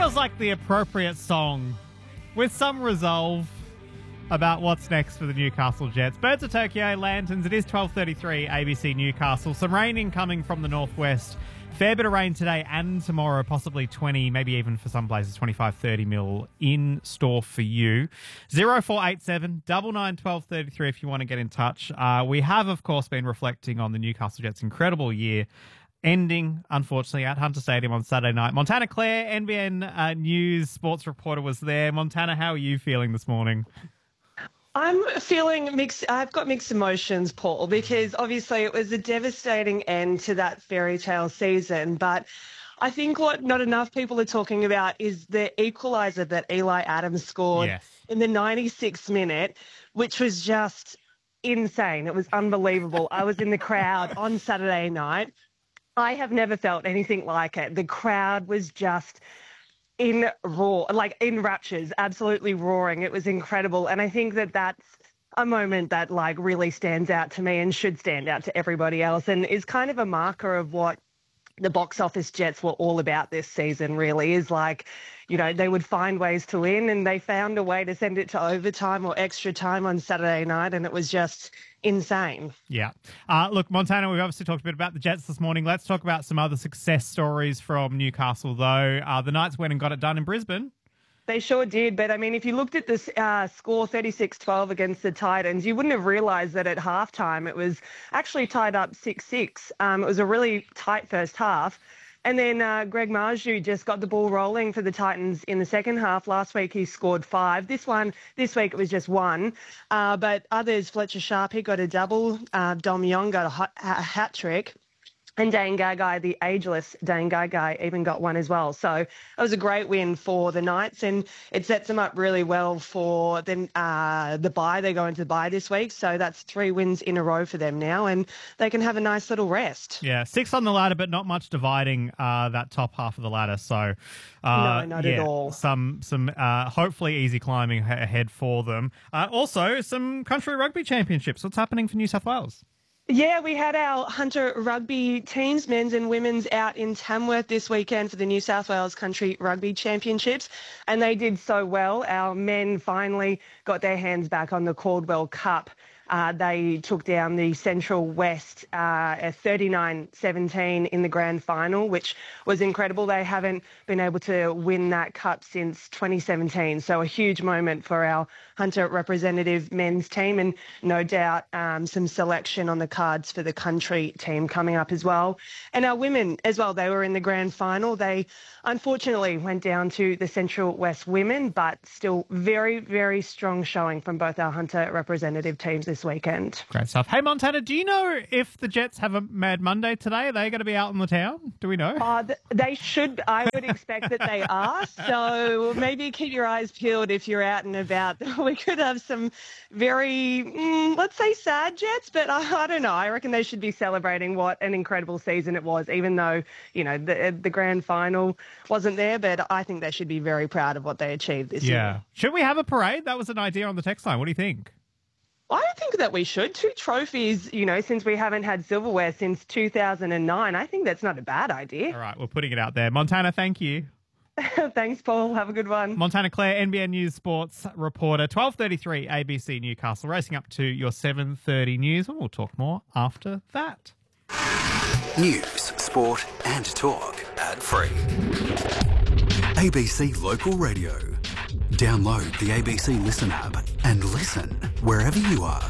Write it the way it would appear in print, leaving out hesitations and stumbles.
feels like the appropriate song with some resolve about what's next for the Newcastle Jets. Birds of Tokyo, Lanterns. It is 12:33 ABC Newcastle. Some rain incoming from the northwest. Fair bit of rain today and tomorrow, possibly 20, maybe even for some places 25, 30 mil in store for you. 0487 99 1233 if you want to get in touch. We have, of course, been reflecting on the Newcastle Jets' incredible year, ending, unfortunately, at Hunter Stadium on Saturday night. Montana Claire, NBN News sports reporter, was there. Montana, how are you feeling this morning? I'm feeling mixed. I've got mixed emotions, Paul, because obviously it was a devastating end to that fairy tale season. But I think what not enough people are talking about is the equaliser that Eli Adams scored in the 96th minute, which was just insane. It was unbelievable. I was in the crowd on Saturday night. I have never felt anything like it. The crowd was just in raptures, absolutely roaring. It was incredible. And I think that that's a moment that really stands out to me and should stand out to everybody else and is kind of a marker of what the box office Jets were all about this season, really, is they would find ways to win, and they found a way to send it to overtime or extra time on Saturday night, and it was just insane. Yeah. Look, Montana, we've obviously talked a bit about the Jets this morning. Let's talk about some other success stories from Newcastle, though. The Knights went and got it done in Brisbane. They sure did. But, I mean, if you looked at the score 36-12 against the Titans, you wouldn't have realised that at halftime it was actually tied up 6-6. It was a really tight first half. And then Greg Marju just got the ball rolling for the Titans in the second half. Last week he scored 5. This week it was just 1. But others, Fletcher Sharp, he got a double. Dom Young got a hat trick. And Dane Gagai, the ageless Dane Gagai, even got 1 as well. So it was a great win for the Knights, and it sets them up really well for the bye. They go into the bye this week, so that's 3 wins in a row for them now, and they can have a nice little rest. Yeah, 6 on the ladder, but not much dividing that top half of the ladder. So no, not at all. Some hopefully easy climbing ahead for them. Also, some country rugby championships. What's happening for New South Wales? Yeah, we had our Hunter rugby teams, men's and women's, out in Tamworth this weekend for the New South Wales Country Rugby Championships, and they did so well. Our men finally got their hands back on the Caldwell Cup. They took down the Central West 39-17 in the grand final, which was incredible. They haven't been able to win that cup since 2017, so a huge moment for our Hunter representative men's team, and no doubt some selection on the cards for the country team coming up as well. And our women as well, they were in the grand final. They unfortunately went down to the Central West women, but still very, very strong showing from both our Hunter representative teams this weekend. Great stuff. Hey, Montana, do you know if the Jets have a Mad Monday today? Are they going to be out in the town? Do we know? They should. I would expect that they are. So maybe keep your eyes peeled if you're out and about. We could have some very, let's say, sad Jets, but I don't know. I reckon they should be celebrating what an incredible season it was, even though, the grand final wasn't there. But I think they should be very proud of what they achieved this year. Yeah. Should we have a parade? That was an idea on the text line. What do you think? I think that we should. 2 trophies, since we haven't had silverware since 2009. I think that's not a bad idea. All right, we're putting it out there. Montana, thank you. Thanks, Paul. Have a good one. Montana Claire, NBN News sports reporter, 12:33 ABC Newcastle, racing up to your 7:30 news. And we'll talk more after that. News, sport and talk ad-free. ABC Local Radio. Download the ABC Listen app and listen wherever you are.